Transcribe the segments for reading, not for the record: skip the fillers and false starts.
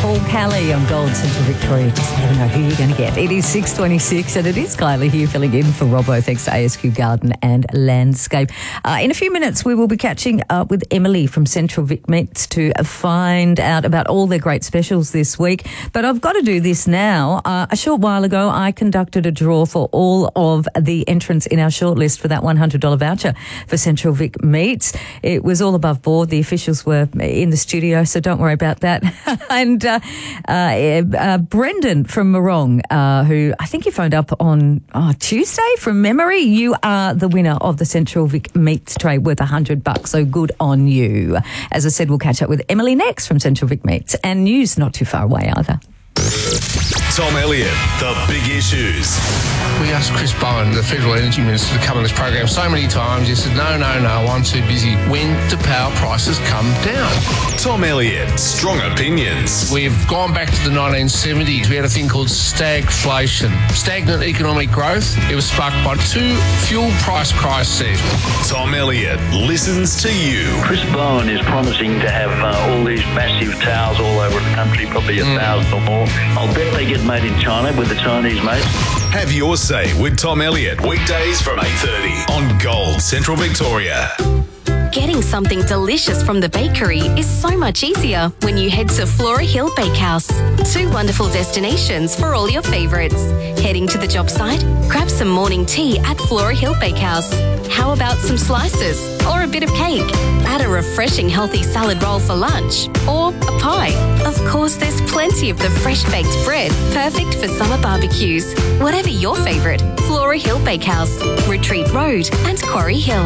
Paul Kelly on Gold Central Victoria. Just never know who you're going to get. It is 6:26 and it is Kylie here filling in for Robbo thanks to ASQ Garden and Landscape. In a few minutes we will be catching up with Emily from Central Vic Meats to find out about all their great specials this week. But I've got to do this now. A short while ago I conducted a draw for all of the entrants in our shortlist for that $100 voucher for Central Vic Meats. It was all above board. The officials were in the studio, so don't worry about that. And Brendan from Morong, who I think you phoned up on Tuesday from memory, you are the winner of the Central Vic Meats tray worth $100, so good on you. As I said, we'll catch up with Emily next from Central Vic Meats, and news not too far away either. Tom Elliott, The Big Issues. We asked Chris Bowen, the Federal Energy Minister, to come on this program so many times. He said, no, I'm too busy. When do power prices come down? Tom Elliott, Strong Opinions. We've gone back to the 1970s. We had a thing called stagflation, stagnant economic growth. It was sparked by two fuel price crises. Tom Elliott listens to you. Chris Bowen is promising to have all these massive towers all over the country, probably 1,000 or more. I'll bet they get made in China with the Chinese mates. Have your say with Tom Elliott, weekdays from 8:30 on Gold Central Victoria. Getting something delicious from the bakery is so much easier when you head to Flora Hill Bakehouse. Two wonderful destinations for all your favourites. Heading to the job site? Grab some morning tea at Flora Hill Bakehouse. How about some slices or a bit of cake? Add a refreshing healthy salad roll for lunch or a pie. Of course, there's plenty of the fresh baked bread, perfect for summer barbecues. Whatever your favourite, Flora Hill Bakehouse, Retreat Road and Quarry Hill.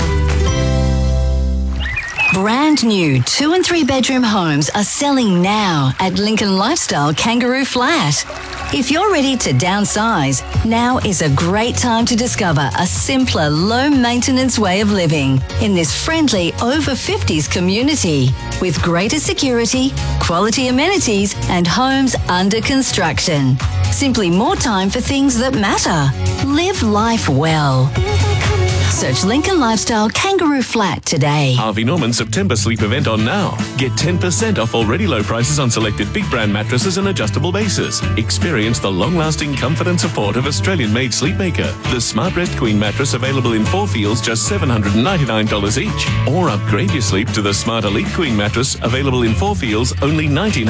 Brand new 2 and 3 bedroom homes are selling now at Lincoln Lifestyle Kangaroo Flat. If you're ready to downsize, now is a great time to discover a simpler, low-maintenance way of living in this friendly over-50s community with greater security, quality amenities and homes under construction. Simply more time for things that matter. Live life well. Search Lincoln Lifestyle Kangaroo Flat today. Harvey Norman September sleep event on now. Get 10% off already low prices on selected big brand mattresses and adjustable bases. Experience the long-lasting comfort and support of Australian-made Sleepmaker. The Smart Rest Queen mattress available in 4 feels just $799 each. Or upgrade your sleep to the Smart Elite Queen mattress available in 4 feels only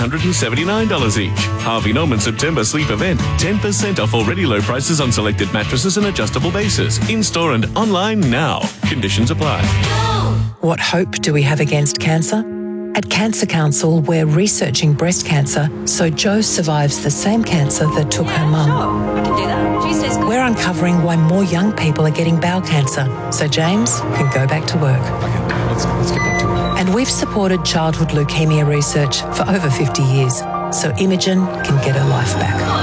$1,979 each. Harvey Norman September sleep event. 10% off already low prices on selected mattresses and adjustable bases. In-store and online now. Conditions apply. What hope do we have against cancer? At Cancer Council, we're researching breast cancer so Jo survives the same cancer that took her mum. Sure, we can do that. Tuesday's good. We're uncovering why more young people are getting bowel cancer so James can go back to work. Okay, let's get back to work. And we've supported childhood leukemia research for over 50 years so Imogen can get her life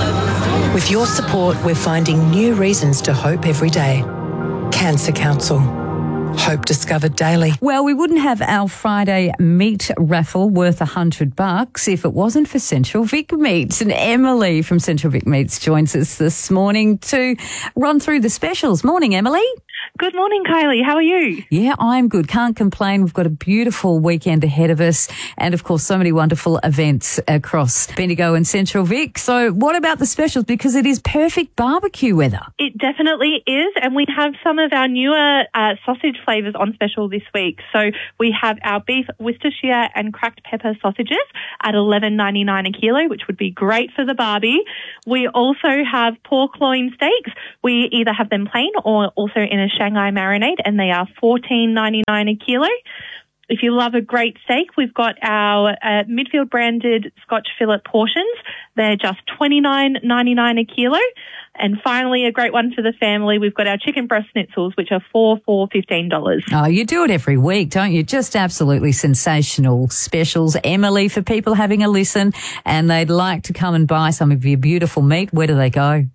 back. With your support, we're finding new reasons to hope every day. Cancer Council. Hope discovered daily. Well, we wouldn't have our Friday meat raffle worth $100 if it wasn't for Central Vic Meats. And Emily from Central Vic Meats joins us this morning to run through the specials. Morning, Emily. Good morning, Kylie. How are you? Yeah, I'm good. Can't complain. We've got a beautiful weekend ahead of us and, of course, so many wonderful events across Bendigo and Central Vic. So what about the specials? Because it is perfect barbecue weather. It definitely is, and we have some of our newer sausage flavours on special this week. So we have our beef Worcestershire and cracked pepper sausages at $11.99 a kilo, which would be great for the barbie. We also have pork loin steaks. We either have them plain or also in a Shanghai marinade, and they are $14.99 a kilo. If you love a great steak, we've got our Midfield branded Scotch fillet portions. They're just $29.99 a kilo. And finally, a great one for the family, we've got our chicken breast schnitzels, which are $4 for $15. Oh, you do it every week, don't you? Just absolutely sensational specials. Emily, for people having a listen and they'd like to come and buy some of your beautiful meat, where do they go?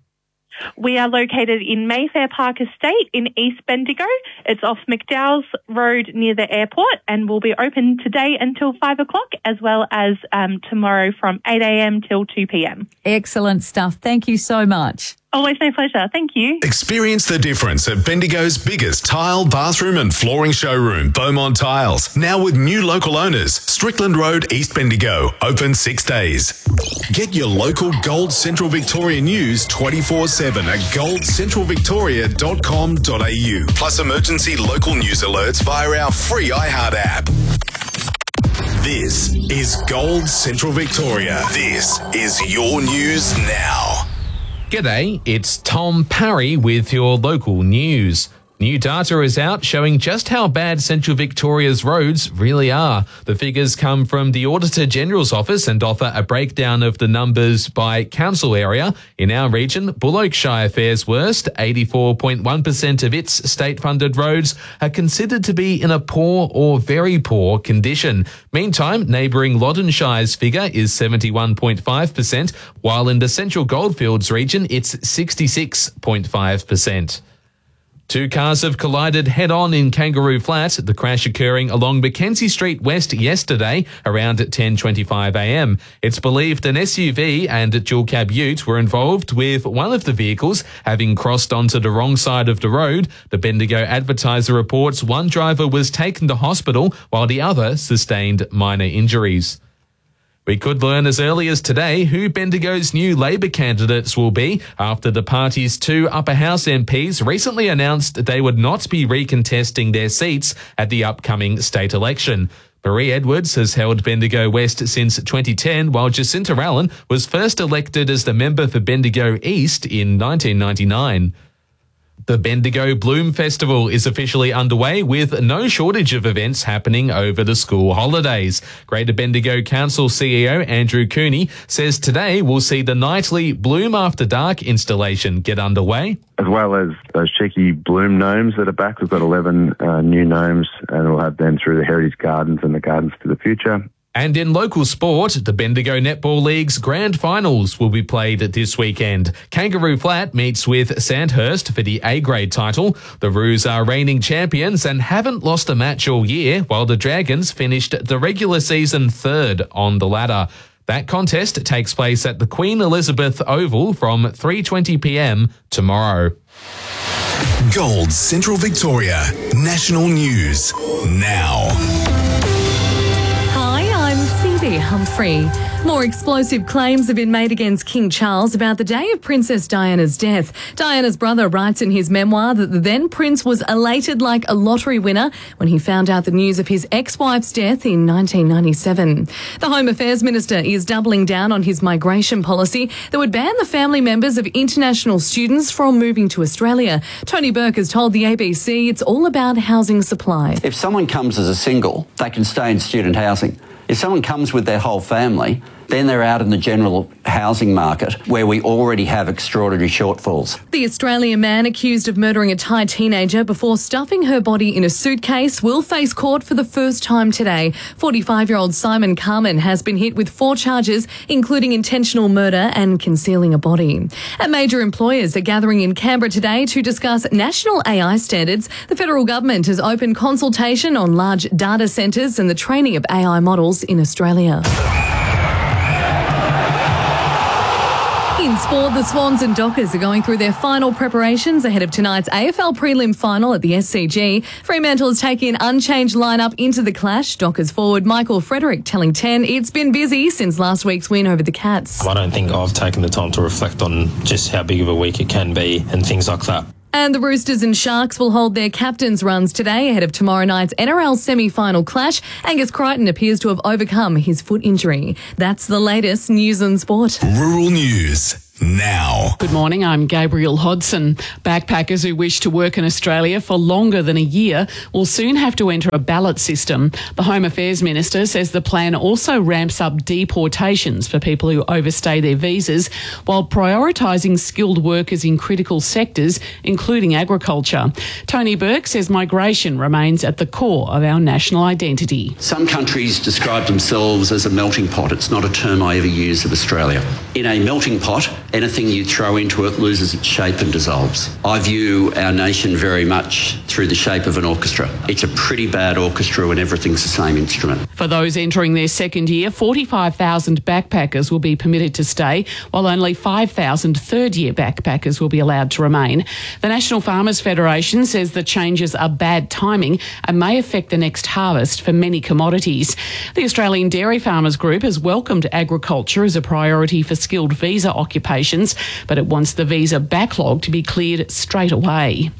We are located in Mayfair Park Estate in East Bendigo. It's off McDowell's Road near the airport, and will be open today until 5 o'clock, as well as tomorrow from 8 a.m. till 2 p.m. Excellent stuff. Thank you so much. Always my pleasure. Thank you. Experience the difference at Bendigo's biggest tile, bathroom and flooring showroom, Beaumont Tiles. Now with new local owners, Strickland Road, East Bendigo. Open 6 days. Get your local Gold Central Victoria news 24/7 at goldcentralvictoria.com.au. Plus emergency local news alerts via our free iHeart app. This is Gold Central Victoria. This is your news now. G'day, it's Tom Parry with your local news. New data is out showing just how bad Central Victoria's roads really are. The figures come from the Auditor General's office and offer a breakdown of the numbers by council area. In our region, Bullokeshire fares worst. 84.1% of its state-funded roads are considered to be in a poor or very poor condition. Meantime, neighbouring Loddonshire's figure is 71.5%, while in the Central Goldfields region, it's 66.5%. 2 cars have collided head-on in Kangaroo Flat, the crash occurring along Mackenzie Street West yesterday around 10:25am. It's believed an SUV and a dual-cab ute were involved, with one of the vehicles having crossed onto the wrong side of the road. The Bendigo Advertiser reports one driver was taken to hospital while the other sustained minor injuries. We could learn as early as today who Bendigo's new Labor candidates will be after the party's 2 upper house MPs recently announced they would not be recontesting their seats at the upcoming state election. Marie Edwards has held Bendigo West since 2010, while Jacinta Allen was first elected as the member for Bendigo East in 1999. The Bendigo Bloom Festival is officially underway, with no shortage of events happening over the school holidays. Greater Bendigo Council CEO Andrew Cooney says today we'll see the nightly Bloom After Dark installation get underway. As well as those cheeky bloom gnomes that are back. We've got 11 new gnomes, and we'll have them through the Heritage Gardens and the Gardens to the Future. And in local sport, the Bendigo Netball League's grand finals will be played this weekend. Kangaroo Flat meets with Sandhurst for the A-grade title. The Roos are reigning champions and haven't lost a match all year, while the Dragons finished the regular season 3rd on the ladder. That contest takes place at the Queen Elizabeth Oval from 3:20pm tomorrow. Gold Central Victoria. National news now. Humphrey. More explosive claims have been made against King Charles about the day of Princess Diana's death. Diana's brother writes in his memoir that the then prince was elated like a lottery winner when he found out the news of his ex-wife's death in 1997. The Home Affairs Minister is doubling down on his migration policy that would ban the family members of international students from moving to Australia. Tony Burke has told the ABC it's all about housing supply. If someone comes as a single, they can stay in student housing. If someone comes with their whole family, then they're out in the general housing market where we already have extraordinary shortfalls. The Australian man accused of murdering a Thai teenager before stuffing her body in a suitcase will face court for the first time today. 45-year-old Simon Carmen has been hit with 4 charges, including intentional murder and concealing a body. And major employers are gathering in Canberra today to discuss national AI standards. The federal government has opened consultation on large data centres and the training of AI models in Australia. In sport, the Swans and Dockers are going through their final preparations ahead of tonight's AFL prelim final at the SCG. Fremantle has taken an unchanged lineup into the clash. Dockers forward Michael Frederick telling 10 it's been busy since last week's win over the Cats. I don't think I've taken the time to reflect on just how big of a week it can be and things like that. And the Roosters and Sharks will hold their captains' runs today ahead of tomorrow night's NRL semi-final clash. Angus Crichton appears to have overcome his foot injury. That's the latest news and sport. Rural news now. Good morning, I'm Gabriel Hodson. Backpackers who wish to work in Australia for longer than a year will soon have to enter a ballot system. The Home Affairs Minister says the plan also ramps up deportations for people who overstay their visas while prioritising skilled workers in critical sectors, including agriculture. Tony Burke says migration remains at the core of our national identity. Some countries describe themselves as a melting pot. It's not a term I ever use of Australia. In a melting pot, anything you throw into it loses its shape and dissolves. I view our nation very much through the shape of an orchestra. It's a pretty bad orchestra when everything's the same instrument. For those entering their second year, 45,000 backpackers will be permitted to stay, while only 5,000 third-year backpackers will be allowed to remain. The National Farmers Federation says the changes are bad timing and may affect the next harvest for many commodities. The Australian Dairy Farmers Group has welcomed agriculture as a priority for skilled visa occupations, but it wants the visa backlog to be cleared straight away.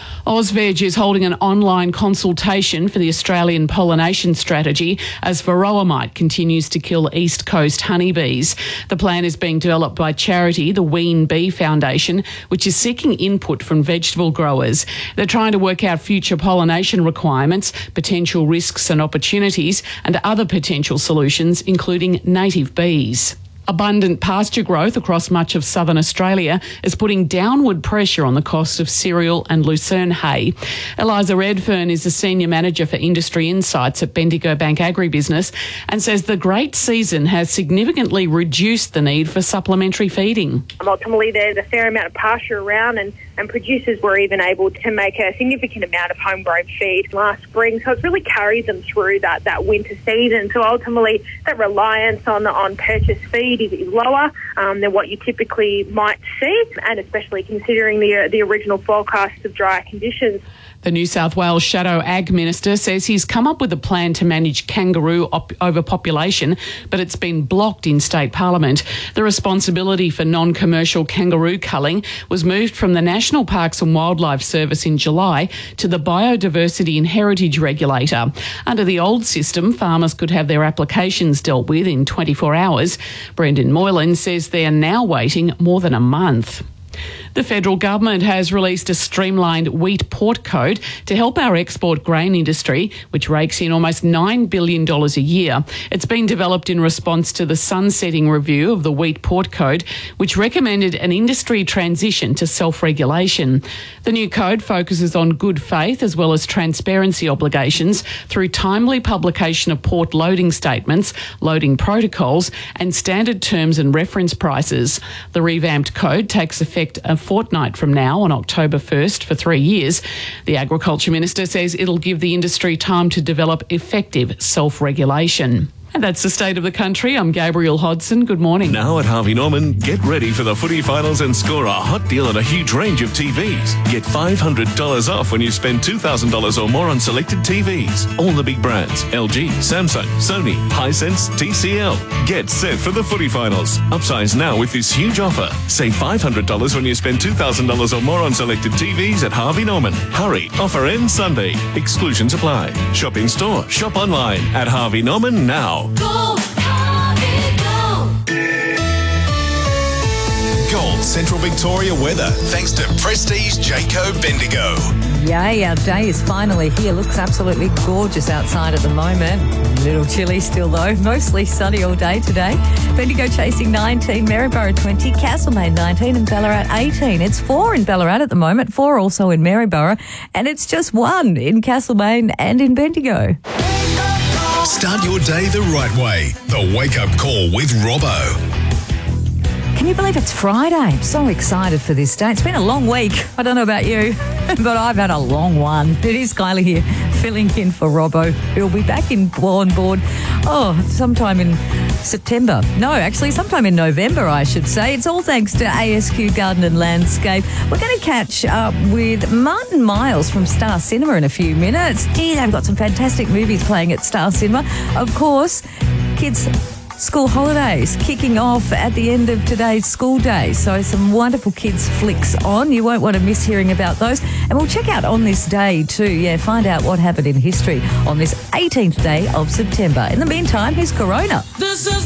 Ausveg is holding an online consultation for the Australian pollination strategy as varroa mite continues to kill East Coast honeybees. The plan is being developed by charity, the Ween Bee Foundation, which is seeking input from vegetable growers. They're trying to work out future pollination requirements, potential risks and opportunities, and other potential solutions, including native bees. Abundant pasture growth across much of southern Australia is putting downward pressure on the cost of cereal and lucerne hay. Eliza Redfern is the Senior Manager for Industry Insights at Bendigo Bank Agribusiness and says the great season has significantly reduced the need for supplementary feeding. Ultimately, there's a fair amount of pasture around and producers were even able to make a significant amount of homegrown feed last spring. So it's really carried them through that winter season. So ultimately, that reliance on purchased feed is lower than what you typically might see, and especially considering the original forecasts of drier conditions. The New South Wales Shadow Ag Minister says he's come up with a plan to manage kangaroo overpopulation, but it's been blocked in state parliament. The responsibility for non-commercial kangaroo culling was moved from the National Parks and Wildlife Service in July to the Biodiversity and Heritage Regulator. Under the old system, farmers could have their applications dealt with in 24 hours. Brendan Moylan says they're now waiting more than a month. The federal government has released a streamlined wheat port code to help our export grain industry, which rakes in almost $9 billion a year. It's been developed in response to the sunsetting review of the wheat port code, which recommended an industry transition to self-regulation. The new code focuses on good faith as well as transparency obligations through timely publication of port loading statements, loading protocols, and standard terms and reference prices. The revamped code takes effect a fortnight from now on October 1st for 3 years. The Agriculture Minister says it'll give the industry time to develop effective self-regulation. And that's the state of the country. I'm Gabrielle Hodson. Good morning. Now at Harvey Norman, get ready for the footy finals and score a hot deal on a huge range of TVs. Get $500 off when you spend $2,000 or more on selected TVs. All the big brands: LG, Samsung, Sony, Hisense, TCL. Get set for the footy finals. Upsize now with this huge offer. Save $500 when you spend $2,000 or more on selected TVs at Harvey Norman. Hurry, offer ends Sunday. Exclusions apply. Shop in store, shop online at Harvey Norman now. Gold Central Victoria weather, thanks to Prestige Jayco Bendigo. Yay, our day is finally here. Looks absolutely gorgeous outside at the moment. A little chilly still though. Mostly sunny all day today. Bendigo chasing 19, Maryborough 20, Castlemaine 19 and Ballarat 18. It's 4 in Ballarat at the moment, 4 also in Maryborough, and it's just 1 in Castlemaine and in Bendigo. Start your day the right way. The Wake Up Call with Robbo. Can you believe it's Friday? I'm so excited for this day. It's been a long week. I don't know about you, but I've had a long one. It is Kylie here, filling in for Robbo, who'll be back on board, sometime in September. No, actually, sometime in November, I should say. It's all thanks to ASQ Garden and Landscape. We're going to catch up with Martin Miles from Star Cinema in a few minutes. They've got some fantastic movies playing at Star Cinema. Of course, kids' school holidays kicking off at the end of today's school day. So some wonderful kids flicks on. You won't want to miss hearing about those. And we'll check out on this day too. Yeah, find out what happened in history on this 18th day of September. In the meantime, here's Corona. This is